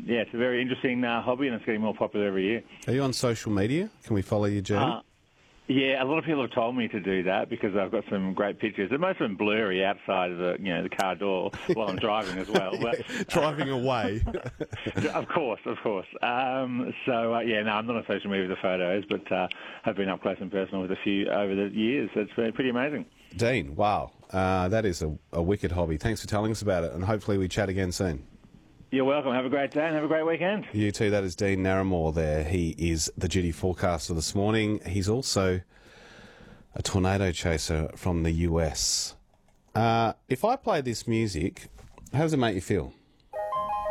yeah, it's a very interesting hobby, and it's getting more popular every year. Are you on social media? Can we follow your journey? Yeah, a lot of people have told me to do that because I've got some great pictures. They're most of them blurry outside of the car door while I'm driving as well. But, driving away. Of course. No, I'm not on social media with the photos, but have been up close and personal with a few over the years. It's been pretty amazing. Dean, wow, that is a wicked hobby. Thanks for telling us about it, and hopefully we chat again soon. You're welcome. Have a great day and have a great weekend. You too. That is Dean Narramore there. He is the duty forecaster this morning. He's also a tornado chaser from the US. If I play this music, how does it make you feel?